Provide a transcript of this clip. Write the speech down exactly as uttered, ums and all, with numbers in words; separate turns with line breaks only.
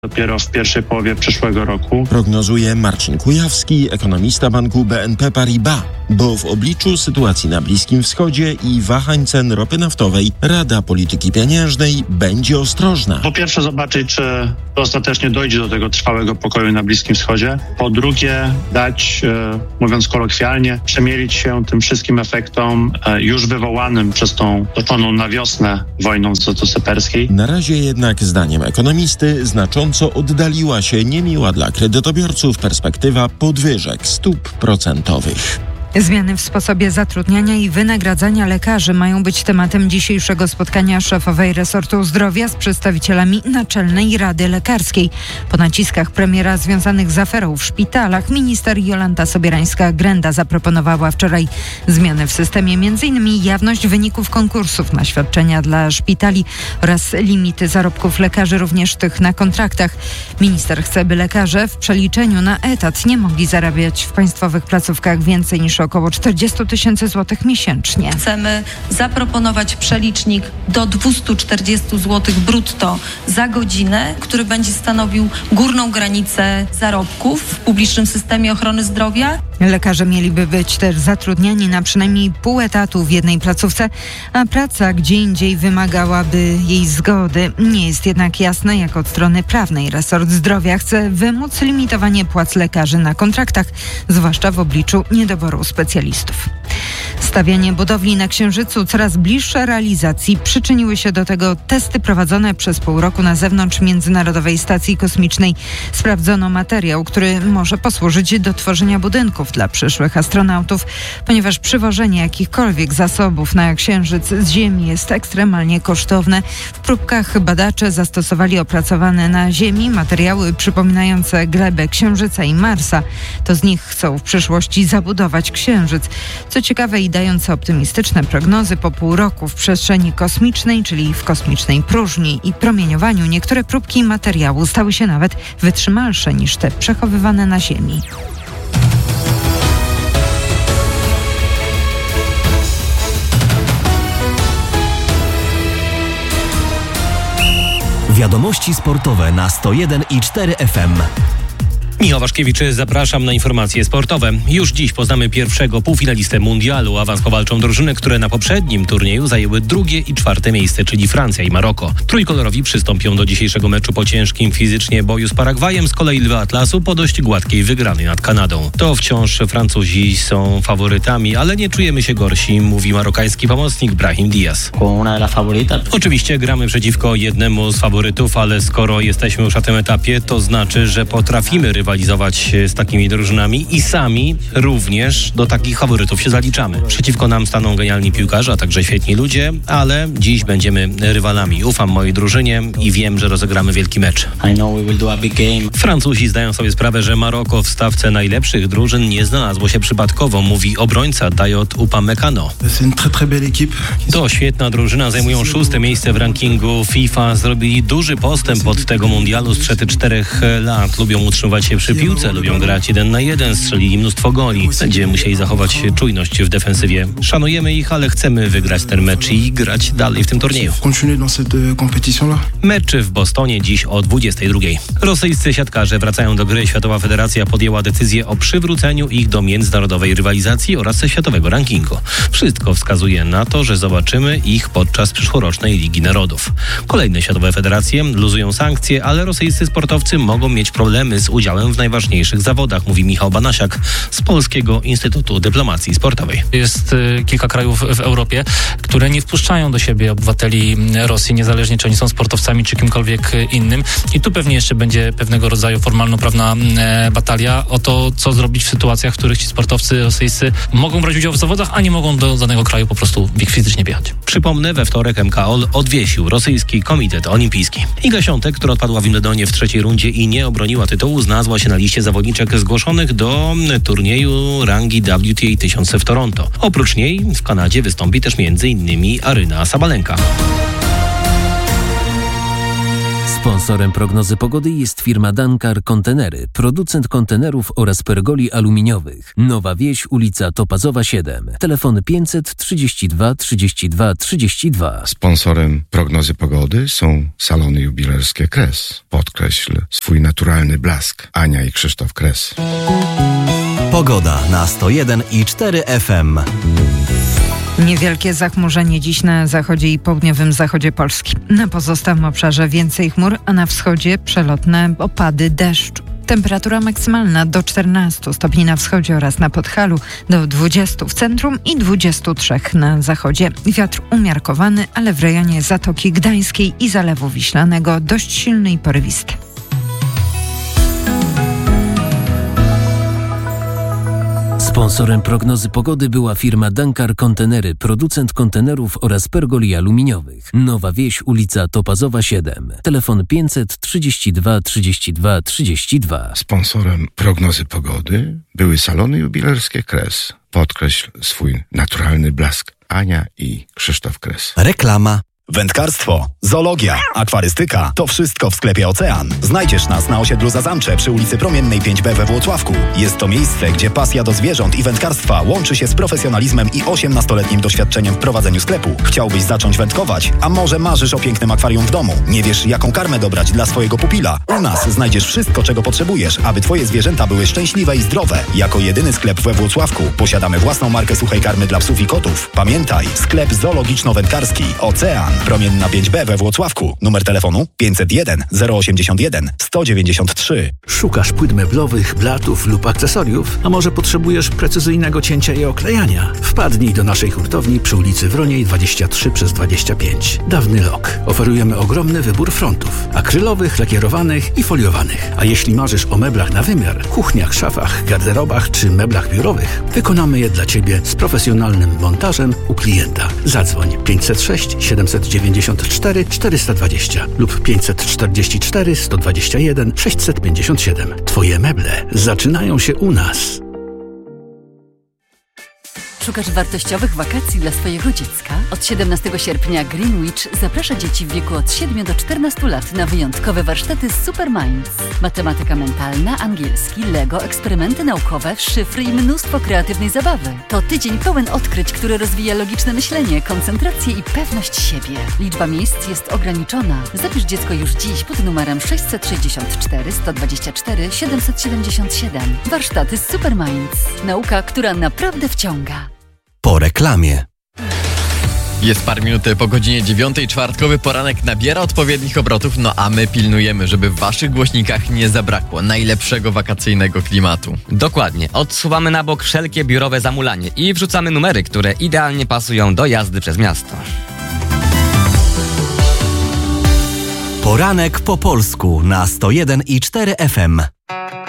dopiero w pierwszej połowie przyszłego roku.
Prognozuje Marcin Kujawski, ekonomista banku B N P Paribas, bo w obliczu sytuacji na Bliskim Wschodzie i wahań cen ropy naftowej Rada Polityki Pieniężnej będzie ostrożna.
Po pierwsze zobaczyć, czy ostatecznie dojdzie do tego trwałego pokoju na Bliskim Wschodzie. Po drugie dać, e, mówiąc kolokwialnie, przemielić się tym wszystkim efektom e, już wywołanym przez tą toczoną na wiosnę wojną w Zatoce Perskiej.
Na razie jednak, zdaniem ekonomisty, znacząco oddaliła się niemiła dla kredytobiorców perspektywa podwyżek stóp procentowych.
Zmiany w sposobie zatrudniania i wynagradzania lekarzy mają być tematem dzisiejszego spotkania szefowej resortu zdrowia z przedstawicielami Naczelnej Rady Lekarskiej. Po naciskach premiera związanych z aferą w szpitalach minister Jolanta Sobierańska-Grenda zaproponowała wczoraj zmiany w systemie, między innymi jawność wyników konkursów na świadczenia dla szpitali oraz limity zarobków lekarzy, również tych na kontraktach. Minister chce, by lekarze w przeliczeniu na etat nie mogli zarabiać w państwowych placówkach więcej niż około czterdzieści tysięcy złotych miesięcznie.
Chcemy zaproponować przelicznik do dwieście czterdzieści złotych brutto za godzinę, który będzie stanowił górną granicę zarobków w publicznym systemie ochrony zdrowia.
Lekarze mieliby być też zatrudniani na przynajmniej pół etatu w jednej placówce, a praca gdzie indziej wymagałaby jej zgody. Nie jest jednak jasne, jak od strony prawnej resort zdrowia chce wymóc limitowanie płac lekarzy na kontraktach, zwłaszcza w obliczu niedoboru specjalistów. Stawianie budowli na Księżycu coraz bliższe realizacji. Przyczyniły się do tego testy prowadzone przez pół roku na zewnątrz Międzynarodowej Stacji Kosmicznej. Sprawdzono materiał, który może posłużyć do tworzenia budynków dla przyszłych astronautów, ponieważ przywożenie jakichkolwiek zasobów na Księżyc z Ziemi jest ekstremalnie kosztowne. W próbkach badacze zastosowali opracowane na Ziemi materiały przypominające glebę Księżyca i Marsa. To z nich chcą w przyszłości zabudować Księżyc. Co ciekawe i dające optymistyczne prognozy, po pół roku w przestrzeni kosmicznej, czyli w kosmicznej próżni i promieniowaniu, niektóre próbki materiału stały się nawet wytrzymalsze niż te przechowywane na Ziemi.
Wiadomości sportowe na sto jeden i cztery F M.
Michał Waszkiewicz, zapraszam na informacje sportowe. Już dziś poznamy pierwszego półfinalistę mundialu. Awans powalczą drużyny, które na poprzednim turnieju zajęły drugie i czwarte miejsce, czyli Francja i Maroko. Trójkolorowi przystąpią do dzisiejszego meczu po ciężkim fizycznie boju z Paragwajem, z kolei Lwy Atlasu po dość gładkiej wygranej nad Kanadą. To wciąż Francuzi są faworytami, ale nie czujemy się gorsi, mówi marokański pomocnik Brahim Diaz. Oczywiście gramy przeciwko jednemu z faworytów, ale skoro jesteśmy już na tym etapie, to znaczy, że potrafimy rywalizować rywalizować z takimi drużynami i sami również do takich faworytów się zaliczamy. Przeciwko nam staną genialni piłkarze, a także świetni ludzie, ale dziś będziemy rywalami. Ufam mojej drużynie i wiem, że rozegramy wielki mecz. Francuzi zdają sobie sprawę, że Maroko w stawce najlepszych drużyn nie znalazło się przypadkowo, mówi obrońca Dayot Upamecano. To świetna drużyna, zajmują szóste miejsce w rankingu FIFA, zrobili duży postęp od tego mundialu sprzed czterech lat, lubią utrzymywać się przy piłce, lubią grać jeden na jeden, strzelili mnóstwo goli. Będziemy musieli zachować czujność w defensywie. Szanujemy ich, ale chcemy wygrać ten mecz i grać dalej w tym turnieju. Mecz w Bostonie dziś o dwudziestej drugiej. Rosyjscy siatkarze wracają do gry. Światowa Federacja podjęła decyzję o przywróceniu ich do międzynarodowej rywalizacji oraz światowego rankingu. Wszystko wskazuje na to, że zobaczymy ich podczas przyszłorocznej Ligi Narodów. Kolejne światowe federacje luzują sankcje, ale rosyjscy sportowcy mogą mieć problemy z udziałem w najważniejszych zawodach, mówi Michał Banasiak z Polskiego Instytutu Dyplomacji Sportowej.
Jest y, kilka krajów w Europie, które nie wpuszczają do siebie obywateli Rosji, niezależnie czy oni są sportowcami, czy kimkolwiek innym. I tu pewnie jeszcze będzie pewnego rodzaju formalno-prawna e, batalia o to, co zrobić w sytuacjach, w których ci sportowcy rosyjscy mogą brać udział w zawodach, a nie mogą do danego kraju po prostu fizycznie wjechać.
Przypomnę, we wtorek M K O L odwiesił rosyjski komitet olimpijski. Iga Świątek, która odpadła w Wimbledonie w trzeciej rundzie i nie obroniła tytułu, znalazła się na liście zawodniczek zgłoszonych do turnieju rangi W T A tysiąc w Toronto. Oprócz niej w Kanadzie wystąpi też między innymi Aryna Sabalenka.
Sponsorem prognozy pogody jest firma Dankar Kontenery, producent kontenerów oraz pergoli aluminiowych. Nowa Wieś, ulica Topazowa siedem. Telefon pięćset trzydzieści dwa trzydzieści dwa trzydzieści dwa.
Sponsorem prognozy pogody są salony jubilerskie Kres. Podkreśl swój naturalny blask. Ania i Krzysztof Kres.
Pogoda na sto jeden i cztery F M.
Niewielkie zachmurzenie dziś na zachodzie i południowym zachodzie Polski. Na pozostałym obszarze więcej chmur, a na wschodzie przelotne opady deszczu. Temperatura maksymalna do czternastu stopni na wschodzie oraz na Podhalu, do dwudziestu w centrum i dwudziestu trzech na zachodzie. Wiatr umiarkowany, ale w rejonie Zatoki Gdańskiej i Zalewu Wiślanego dość silny i porywisty.
Sponsorem prognozy pogody była firma Dankar Kontenery, producent kontenerów oraz pergoli aluminiowych. Nowa Wieś, ulica Topazowa siedem. Telefon pięćset trzydzieści dwa trzydzieści dwa trzydzieści dwa.
Sponsorem prognozy pogody były salony jubilerskie Kres. Podkreśl swój naturalny blask. Ania i Krzysztof Kres.
Reklama.
Wędkarstwo, zoologia, akwarystyka – to wszystko w sklepie Ocean. Znajdziesz nas na osiedlu Zazamcze przy ulicy Promiennej pięć B we Włocławku. Jest to miejsce, gdzie pasja do zwierząt i wędkarstwa łączy się z profesjonalizmem i osiemnastoletnim doświadczeniem w prowadzeniu sklepu. Chciałbyś zacząć wędkować? A może marzysz o pięknym akwarium w domu? Nie wiesz, jaką karmę dobrać dla swojego pupila? U nas znajdziesz wszystko, czego potrzebujesz, aby twoje zwierzęta były szczęśliwe i zdrowe. Jako jedyny sklep we Włocławku posiadamy własną markę suchej karmy dla psów i kotów. Pamiętaj, sklep zoologiczno-wędkarski Ocean. Promienna pięć B we Włocławku. Numer telefonu pięćset jeden zero osiemdziesiąt jeden sto dziewięćdziesiąt trzy.
Szukasz płyt meblowych, blatów lub akcesoriów? A może potrzebujesz precyzyjnego cięcia i oklejania? Wpadnij do naszej hurtowni przy ulicy Wroniej dwadzieścia trzy przez dwadzieścia pięć. Dawny Lok. Oferujemy ogromny wybór frontów. Akrylowych, lakierowanych i foliowanych. A jeśli marzysz o meblach na wymiar, kuchniach, szafach, garderobach czy meblach biurowych, wykonamy je dla Ciebie z profesjonalnym montażem u klienta. Zadzwoń pięćset sześć siedemset dziewięćdziesiąt cztery czterysta dwadzieścia lub pięćset czterdzieści cztery sto dwadzieścia jeden sześćset pięćdziesiąt siedem. Twoje meble zaczynają się u nas.
Szukasz wartościowych wakacji dla swojego dziecka? Od siedemnastego sierpnia Greenwich zaprasza dzieci w wieku od siedmiu do czternastu lat na wyjątkowe warsztaty z Super Minds. Matematyka mentalna, angielski, Lego, eksperymenty naukowe, szyfry i mnóstwo kreatywnej zabawy. To tydzień pełen odkryć, który rozwija logiczne myślenie, koncentrację i pewność siebie. Liczba miejsc jest ograniczona. Zapisz dziecko już dziś pod numerem sześćset sześćdziesiąt cztery sto dwadzieścia cztery siedemset siedemdziesiąt siedem. Warsztaty z Super Minds. Nauka, która naprawdę wciąga.
Po reklamie.
Jest parę minut po godzinie dziewiątej, czwartkowy poranek nabiera odpowiednich obrotów, no a my pilnujemy, żeby w waszych głośnikach nie zabrakło najlepszego wakacyjnego klimatu.
Dokładnie. Odsuwamy na bok wszelkie biurowe zamulanie i wrzucamy numery, które idealnie pasują do jazdy przez miasto.
Poranek po polsku na sto jeden i cztery F M.